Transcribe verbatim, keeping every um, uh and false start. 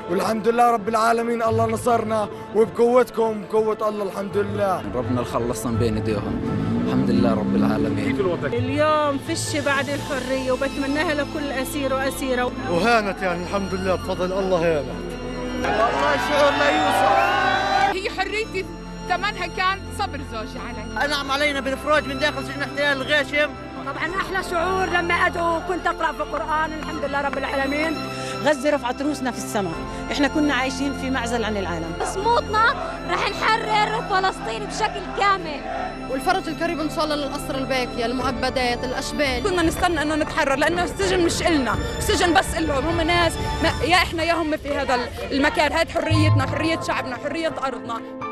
والحمد لله رب العالمين. الله نصرنا وبقوتكم بقوة الله الحمد لله. ربنا خلصنا بين ايديهم الحمد لله رب العالمين. كيف الوضع؟ اليوم فش بعد الحرية وبتمناها لكل أسير وأسيرة. وهانت يعني الحمد لله بفضل الله هانت. والله شعور لا يوصف. هي حريتي ثمنها كان صبر زوجي علي. أنعم علينا بالإفراج من داخل سجن احتلال الغاشم. طبعا أحلى شعور لما أدعو كنت أقرأ في القرآن الحمد لله رب العالمين. غزة رفعت رؤوسنا في السماء، احنا كنا عايشين في معزل عن العالم. صمودنا رح نحرر فلسطين بشكل كامل. والفرج القريب ان شاء الله للاسرى الباقيه، المؤبدات، الاشبال. كنا نستنى انه نتحرر لانه السجن مش إلنا، السجن بس إلهم، هم ناس يا احنا يا هم في هذا المكان، هذه حريتنا، حريه شعبنا، حريه ارضنا.